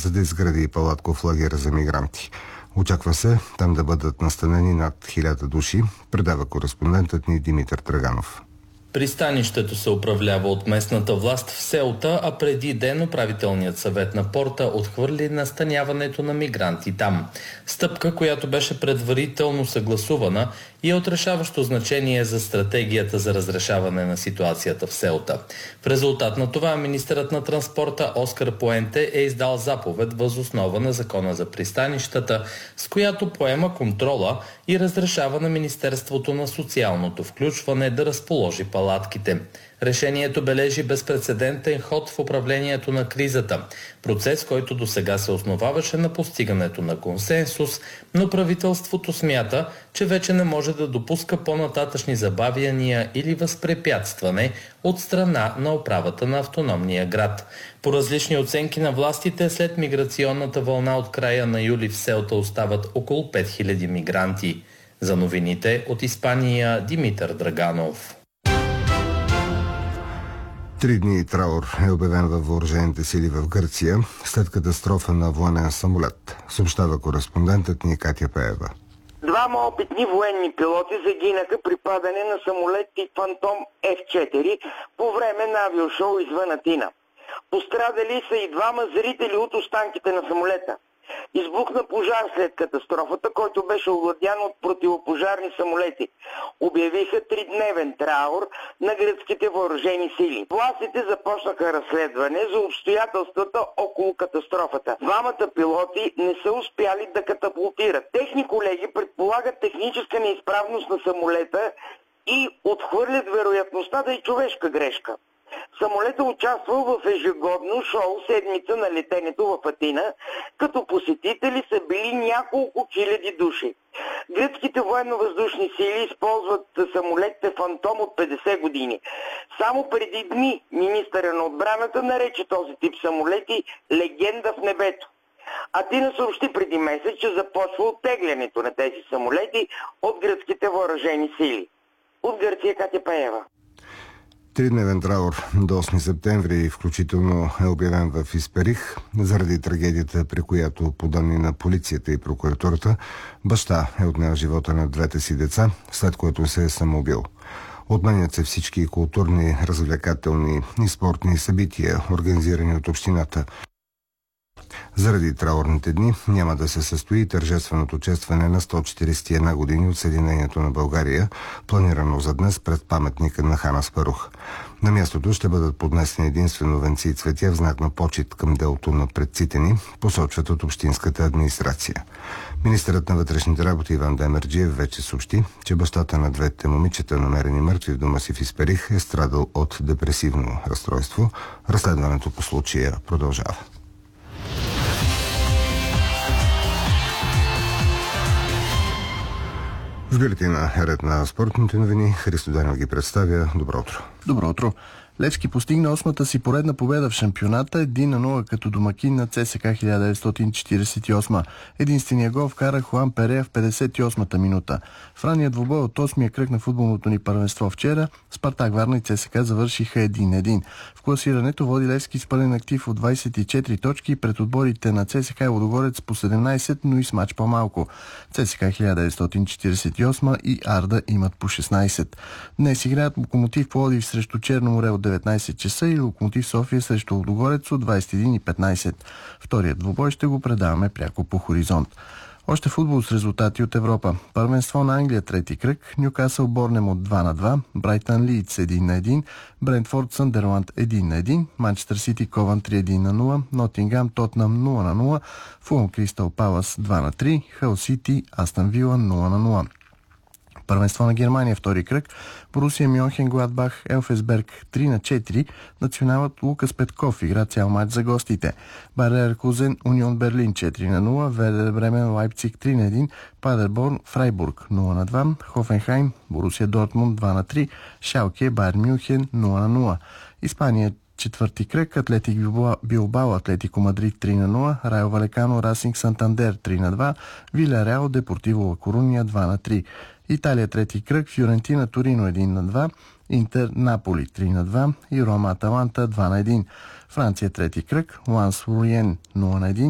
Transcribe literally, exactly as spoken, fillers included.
за да изгради палатков лагер за мигранти. Очаква се там да бъдат настанени над хиляда души, предава кореспондентът ни Димитър Драганов. Пристанището се управлява от местната власт в Сеута, а преди ден управителният съвет на порта отхвърли настаняването на мигранти там. Стъпка, която беше предварително съгласувана и е от решаващо значение за стратегията за разрешаване на ситуацията в Сеута. В резултат на това министърът на транспорта Оскар Пуенте е издал заповед въз основа на закона за пристанищата, с която поема контрола и разрешава на Министерството на социалното включване да разположи палатките. Решението бележи безпрецедентен ход в управлението на кризата. Процес, който досега се основаваше на постигането на консенсус, но правителството смята, че вече не може да допуска по-нататъчни забавяния или възпрепятстване от страна на управата на автономния град. По различни оценки на властите, след миграционната вълна от края на юли в Сеута остават около пет хиляди мигранти. За новините от Испания, Димитър Драганов. Три дни траур е обявен във въоръжените сили в Гърция след катастрофа на военен самолет, съобщава кореспондентът ни Катя Пеева. Двама опитни военни пилоти загинаха при падане на самолет тип Фантом Еф четири по време на авиошоу извън Атина. Пострадали са и двама зрители от останките на самолета. Избухна пожар след катастрофата, който беше овладян от противопожарни самолети. Обявиха тридневен траур на гръцките въоръжени сили. Властите започнаха разследване за обстоятелствата около катастрофата. Двамата пилоти не са успяли да катапултират. Техни колеги предполагат техническа неизправност на самолета и отхвърлят вероятността да е човешка грешка. Самолетът участвал в ежегодно шоу Седмица на летенето в Атина, като посетители са били няколко хиляди души. Гръцките военно-въздушни сили използват самолетите Фантом от петдесет години. Само преди дни министъра на отбраната нарече този тип самолети легенда в небето. Атина съобщи преди месец, че започва оттеглянето на тези самолети от гръцките въоръжени сили. От Гърция, Катя Пеева. Тридневен траур до осми септември включително е обявен в Исперих заради трагедията, при която, по данни на полицията и прокуратурата, баща е отнел живота на двете си деца, след което се е самоубил. Отменят се всички културни, развлекателни и спортни събития, организирани от общината. Заради траурните дни няма да се състои тържественото честване на сто четиридесет и една години от Съединението на България, планирано за днес пред паметника на хан Аспарух. На мястото ще бъдат поднесени единствено венци и цветя в знак на почит към делото на предците ни, посочват от общинската администрация. Министърът на вътрешните работи Иван Демерджиев вече съобщи, че бащата на двете момичета, намерени мъртви в дома си в Исперих, е страдал от депресивно разстройство. Разследването по случая продължава. В бюлетина е ред на спортните новини. Христо Данев ги представя. Добро утро. Добро утро. Левски постигна осмата си поредна победа в шампионата, един на нула като домакин на ЦСКА хиляда деветстотин четиридесет и осма. Единствения гол вкара Хуан Перея в петдесет и осмата минута. В ранния двубой от осмия кръг на футболното ни първенство вчера, Спартак Варна и ЦСКА завършиха един един. В класирането води Левски с пълен актив от двадесет и четири точки пред отборите на ЦСКА и Лудогорец по седемнадесет, но и с мач по-малко. ЦСКА хиляда деветстотин четиридесет и осма и Арда имат по шестнадесет. Днес играят Локомотив Пловдив срещу Черно море от деветнадесет часа и Локомотив София срещу Лудогорец от двадесет и един и петнадесет. Вторият двубой ще го предаваме пряко по Хоризонт. Още футбол с резултати от Европа. Първенство на Англия трети кръг, Нюкасъл Борнемут два на два, Брайтън Лийдс един на един, Брентфорд Съндерланд един на един, Манчестър Сити Ковантри един на нула, Нотингам Тотнъм нула на нула, Фулъм Кристал Палас два на три, Хъл Сити Астън Вила нула на нула. Първенство на Германия втори кръг, Борусия Мюнхен-Гладбах Елфесберг три на четири, националът Лукас Петков игра цял матч за гостите. Байер Леверкузен Унион Берлин четири на нула, Вердер Бремен Лайпциг три на един, Падерборн Фрайбург нула на два, Хофенхайм Борусия Дортмунд два на три, Шалке Байер Мюнхен нула на нула. Испания четвърти кръг, Атлетик Билбао Атлетико Мадрид три на нула, Райо Валекано Расинг Сантандер три на два, Вилареал Депортиво Ла Коруния два на три. Италия трети кръг, Фиорентина Торино един на два, Интер Наполи три на два и Рома Аталанта два на един. Франция трети кръг, Ланс Луриен нула на един,